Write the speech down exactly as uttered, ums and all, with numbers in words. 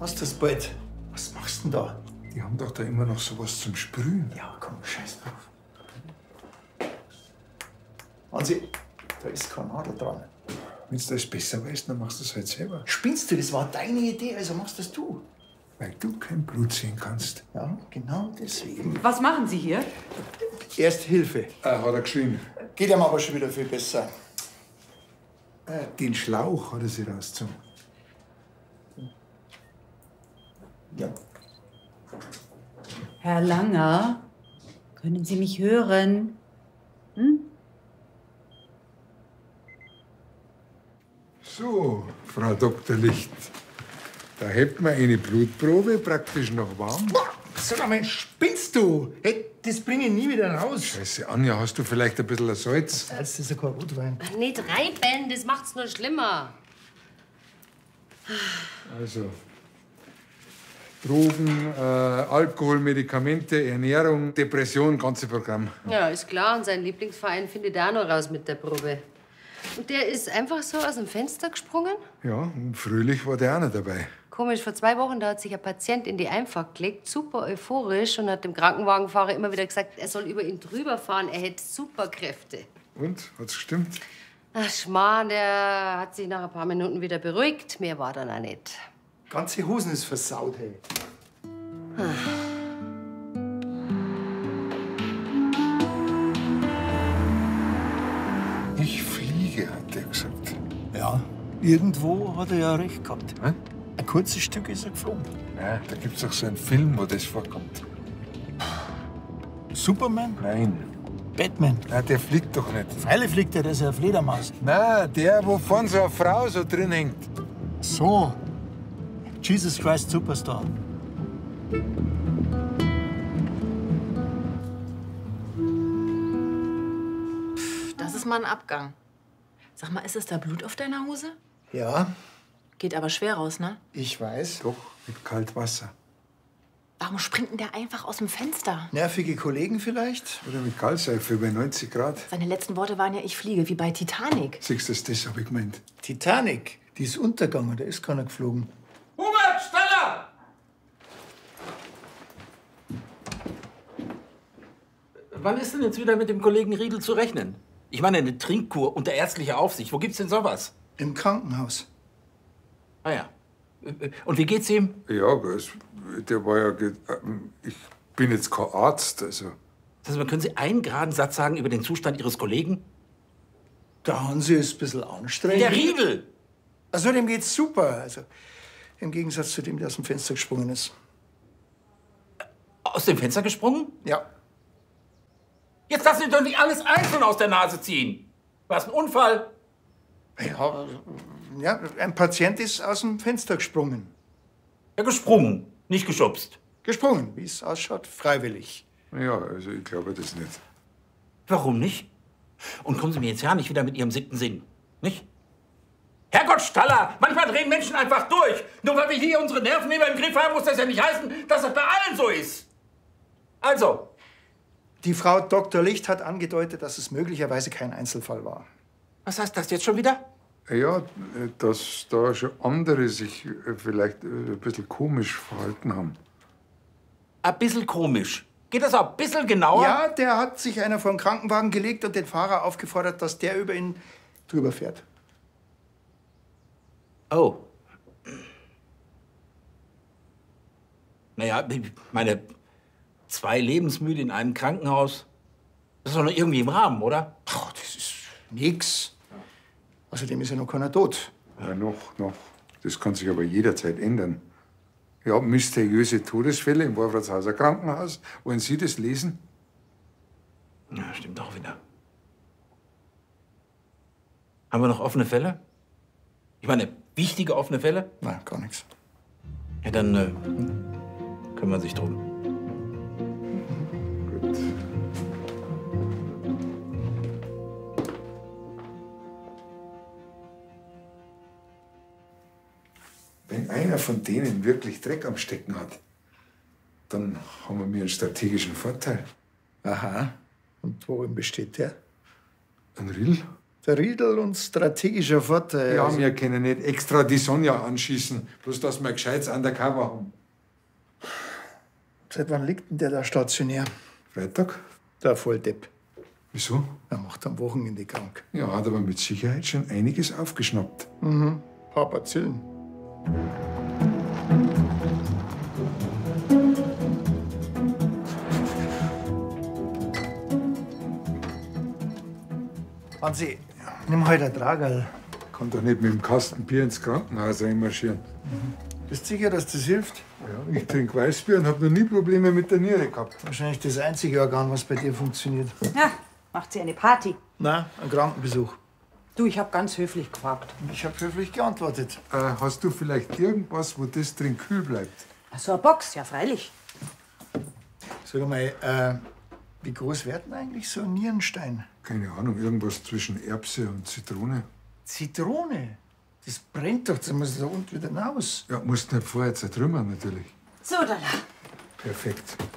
Hast du das bald? Was machst du denn da? Die haben doch da immer noch sowas zum Sprühen. Ja, komm, scheiß drauf. Hansi, da ist keine Nadel dran. Wenn du das besser weißt, dann machst du es halt selber. Spinnst du? Das war deine Idee, also machst das du. Weil du kein Blut sehen kannst. Ja, genau deswegen. Was machen Sie hier? Erste Hilfe. Ah, hat er geschrien. Geht ihm aber schon wieder viel besser. Äh, den Schlauch hat er sich rausgezogen. Ja. Herr Langer, können Sie mich hören? Hm? So, Frau Doktor Licht. Da hebt man eine Blutprobe praktisch noch warm. Sag mal, spinnst du? Hey, das bringe ich nie wieder raus. Scheiße, Anja, hast du vielleicht ein bisschen Salz? Salz, das ist ja kein Rotwein. Ach, nicht reiben, das macht's nur schlimmer. Also, Drogen, äh, Alkohol, Medikamente, Ernährung, Depression, ganze Programm. Ja, ist klar. Und sein Lieblingsverein findet er auch noch raus mit der Probe. Und der ist einfach so aus dem Fenster gesprungen? Ja, und fröhlich war der auch noch dabei. Komisch, vor zwei Wochen da hat sich ein Patient in die Einfahrt gelegt, super euphorisch, und hat dem Krankenwagenfahrer immer wieder gesagt, er soll über ihn drüber fahren, er hätte Superkräfte. Und? Hat's gestimmt? Ach, Schmarrn, der hat sich nach ein paar Minuten wieder beruhigt. Mehr war dann auch nicht. Ganze Hosen ist versaut, hey. Ich fliege, hat der gesagt. Ja, irgendwo hat er ja recht gehabt. Hä? Ein kurzes Stück ist er geflogen. Ja, da gibt's doch so einen Film, wo das vorkommt. Superman? Nein. Batman? Na, der fliegt doch nicht. Freilich fliegt er, das ist ja eine Fledermaus. Na, der, wo vorne so eine Frau so drin hängt. So. Jesus Christ Superstar. Das ist mal ein Abgang. Sag mal, ist es da Blut auf deiner Hose? Ja, Geht aber schwer raus, ne? ich weiß. Doch, mit kaltem Wasser. Warum springt denn der einfach aus dem Fenster? Nervige Kollegen vielleicht? Oder mit Kaltseife bei neunzig Grad. Seine letzten Worte waren ja, ich fliege, wie bei Titanic. Siehst du, das hab ich gemeint. Titanic, die ist untergegangen, da ist keiner geflogen. Hubert, schneller! Wann ist denn jetzt wieder mit dem Kollegen Riedel zu rechnen? Ich meine, eine Trinkkur unter ärztlicher Aufsicht. Wo gibt's denn sowas? Im Krankenhaus. Ah ja. Und wie geht's ihm? Ja, es, der war ja. ge- ähm, Ich bin jetzt kein Arzt, also. Also, können Sie einen geraden Satz sagen über den Zustand Ihres Kollegen? Der Hansi ist ein bisschen anstrengend. Der Riedel! Also dem geht's super. Also im Gegensatz zu dem, der aus dem Fenster gesprungen ist. Aus dem Fenster gesprungen? Ja. Jetzt lassen Sie doch nicht alles einzeln aus der Nase ziehen. War es ein Unfall? Ja, ja, ein Patient ist aus dem Fenster gesprungen. Ja, gesprungen, nicht geschubst. Gesprungen, wie es ausschaut, freiwillig. Ja, also ich glaube das nicht. Warum nicht? Und kommen Sie mir jetzt ja nicht wieder mit Ihrem siebten Sinn, nicht? Herrgott Staller, manchmal drehen Menschen einfach durch. Nur weil wir hier unsere Nerven immer im Griff haben, muss das ja nicht heißen, dass das bei allen so ist. Also, Die Frau Doktor Licht hat angedeutet, dass es möglicherweise kein Einzelfall war. was heißt das jetzt schon wieder? Ja, äh, dass da schon andere sich äh, vielleicht äh, ein bisschen komisch verhalten haben. Ein bisschen komisch. Geht das auch ein bisschen genauer? Ja, der hat sich einer vor den Krankenwagen gelegt und den Fahrer aufgefordert, dass der über ihn drüber fährt. Oh. Naja, ich meine, zwei Lebensmüde in einem Krankenhaus, das ist doch noch irgendwie im Rahmen, oder? Ach, das ist nix. Außerdem ist ja noch keiner tot. Ja, noch, noch. Das kann sich aber jederzeit ändern. Ja, mysteriöse Todesfälle im Wolfratshauser Krankenhaus. Wollen Sie das lesen? Ja, stimmt auch wieder. Haben wir noch offene Fälle? Ich meine, wichtige offene Fälle? Nein, gar nichts. Ja, dann äh, kümmern sich drum. Gut. Wenn einer von denen wirklich Dreck am Stecken hat, dann haben wir einen strategischen Vorteil. Aha. Und worin besteht der? Ein Rill? Der Riedel und strategischer Vorteil. Ja, wir können nicht extra die Sonja anschießen, bloß dass wir gescheites Undercover haben. Seit wann liegt denn der da stationär? Freitag? Der Volldepp. Wieso? Er macht am Wochenende krank. Ja, hat aber mit Sicherheit schon einiges aufgeschnappt. Mhm. Paar Bazillen. Hansi, nimm heute ein Tragerl. Kann doch nicht mit dem Kasten Bier ins Krankenhaus reinmarschieren. Bist du sicher, dass das hilft? Ja, ich trinke Weißbier und habe noch nie Probleme mit der Niere gehabt. Wahrscheinlich das einzige Organ, was bei dir funktioniert. Ja, macht sie eine Party? Nein, ein Krankenbesuch. Du, ich hab ganz höflich gefragt. Und ich habe höflich geantwortet. Äh, hast du vielleicht irgendwas, wo das drin kühl bleibt? Ach so, eine Box, ja freilich. Sag mal, äh, wie groß wird denn eigentlich so ein Nierenstein? Keine Ahnung, irgendwas zwischen Erbse und Zitrone. Zitrone? Das brennt doch, das muss da unten wieder raus. Ja, musst nicht vorher zertrümmern, natürlich. So, da. Perfekt.